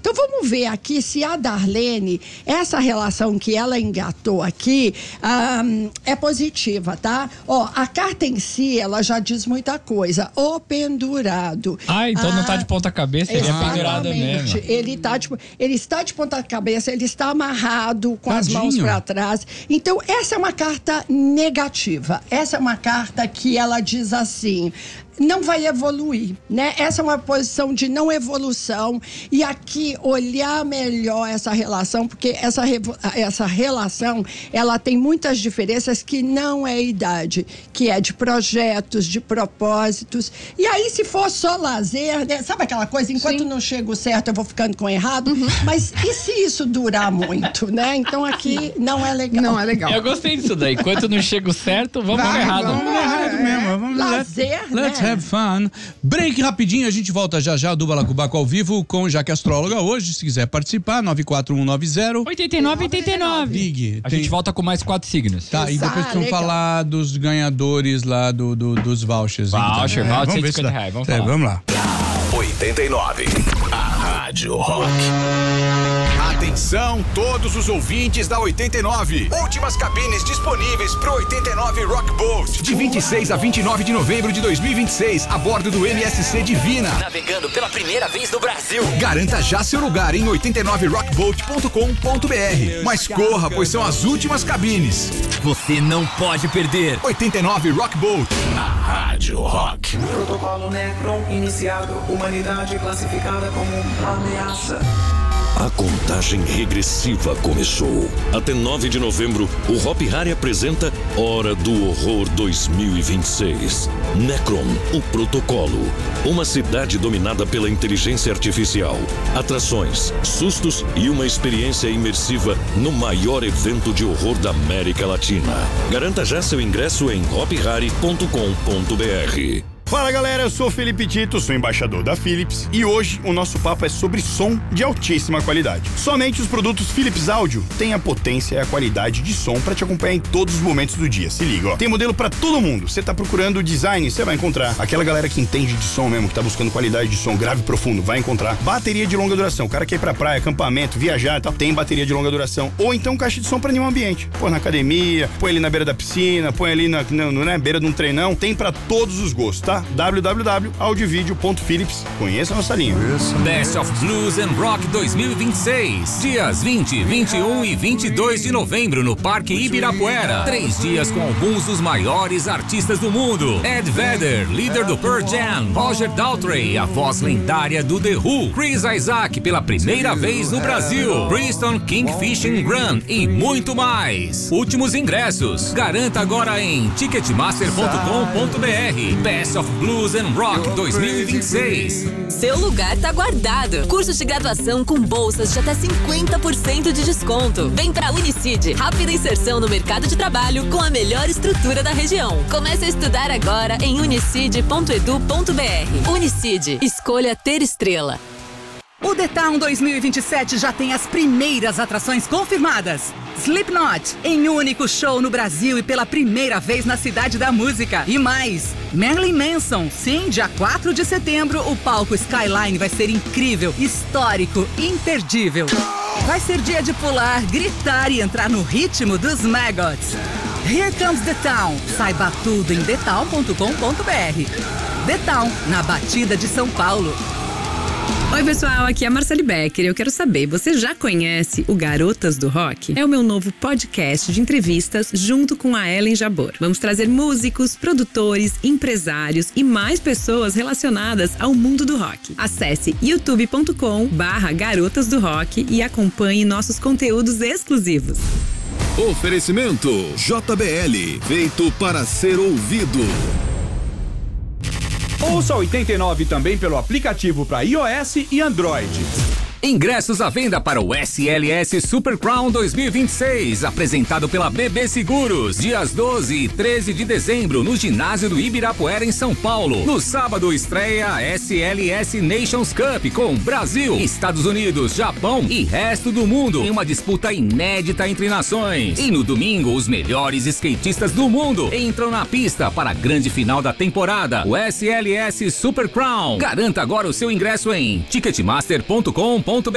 Então vamos ver aqui se a Darlene, essa relação que ela engatou aqui, é positiva, tá? Ó, a carta em si, ela já diz muita coisa. O pendurado. Então não tá de ponta cabeça, ele é pendurado mesmo. Ele está de ponta cabeça, ele está amarrado com as mãos para trás. Então, essa é uma carta negativa. Essa é uma carta que ela diz assim: não vai evoluir, né? Essa é uma posição de não evolução, e aqui olhar melhor essa relação, porque essa relação, ela tem muitas diferenças que não é idade, que é de projetos, de propósitos. E aí, se for só lazer, né? Sabe aquela coisa, enquanto não chega o certo, eu vou ficando com o errado, mas e se isso durar muito, né? Então aqui não é legal. Não é legal. Eu gostei disso daí, enquanto não chega o certo, vamos no errado. Vamos no errado mesmo. Vamos lazer, let's have fun. Break rapidinho, a gente volta já do Balacobaco ao vivo com Jaque Astróloga hoje. Se quiser participar, 94190 8989. Ligue. A gente volta com mais 4 signos. Tá, e depois vamos falar dos ganhadores lá dos vouchers. Voucher, vamos ver se dá. R$150. Vamos falar. Vamos lá. 89. A Rádio Rock. Atenção, todos os ouvintes da 89. Últimas cabines disponíveis pro 89 Rock Boat. De 26 a 29 de novembro de 2026, a bordo do MSC Divina. Navegando pela primeira vez no Brasil. Garanta já seu lugar em 89rockboat.com.br. Mas corra, pois são as últimas cabines. Você não pode perder. 89 Rock Boat. Na Rádio Rock. Protocolo Necron iniciado. Humanidade classificada como ameaça. A contagem regressiva começou. Até 9 de novembro, o Hop Hari apresenta Hora do Horror 2026. Necron, o protocolo. Uma cidade dominada pela inteligência artificial. Atrações, sustos e uma experiência imersiva no maior evento de horror da América Latina. Garanta já seu ingresso em hophari.com.br. Fala galera, eu sou Felipe Tito, sou embaixador da Philips e hoje o nosso papo é sobre som de altíssima qualidade. Somente os produtos Philips Audio têm a potência e a qualidade de som para te acompanhar em todos os momentos do dia. Se liga, ó. Tem modelo para todo mundo. Você tá procurando design, você vai encontrar. Aquela galera que entende de som mesmo, que tá buscando qualidade de som grave e profundo, vai encontrar. Bateria de longa duração. O cara quer ir pra praia, acampamento, viajar e tal, tem bateria de longa duração. Ou então caixa de som para nenhum ambiente. Põe na academia, põe ali na beira da piscina, põe ali na beira de um treinão. Tem para todos os gostos, tá? www.audiovideo.philips. Conheça a nossa linha. Best of Blues and Rock 2026. Dias 20, 21 e 22 de novembro no Parque Ibirapuera. 3 dias com alguns dos maiores artistas do mundo. Ed Vedder, líder do Pearl Jam. Roger Daltrey, a voz lendária do The Who. Chris Isaak pela primeira vez no Brasil. Bristol Kingfish Grand e muito mais. Últimos ingressos. Garanta agora em ticketmaster.com.br. Best of Blues and Rock 2026. Seu lugar tá guardado. Cursos de graduação com bolsas de até 50% de desconto. Vem pra Unicid, rápida inserção no mercado de trabalho com a melhor estrutura da região. Comece a estudar agora em unicid.edu.br. Unicid, escolha ter estrela. O The Town 2027 já tem as primeiras atrações confirmadas. Slipknot, em único show no Brasil e pela primeira vez na Cidade da Música. E mais, Marilyn Manson. Sim, dia 4 de setembro, o palco Skyline vai ser incrível, histórico, imperdível. Vai ser dia de pular, gritar e entrar no ritmo dos Maggots. Here Comes The Town. Saiba tudo em thetown.com.br. The Town, na Batida de São Paulo. Oi pessoal, aqui é a Marcele Becker e eu quero saber, você já conhece o Garotas do Rock? É o meu novo podcast de entrevistas junto com a Ellen Jabor. Vamos trazer músicos, produtores, empresários e mais pessoas relacionadas ao mundo do rock. Acesse youtube.com/Garotas do Rock e acompanhe nossos conteúdos exclusivos. Oferecimento JBL, feito para ser ouvido. Ouça 89 também pelo aplicativo para iOS e Android. Ingressos à venda para o SLS Super Crown 2026, apresentado pela BB Seguros, dias 12 e 13 de dezembro, no ginásio do Ibirapuera, em São Paulo. No sábado, estreia a SLS Nations Cup com Brasil, Estados Unidos, Japão e resto do mundo, em uma disputa inédita entre nações. E no domingo, os melhores skatistas do mundo entram na pista para a grande final da temporada, o SLS Super Crown. Garanta agora o seu ingresso em ticketmaster.com.br.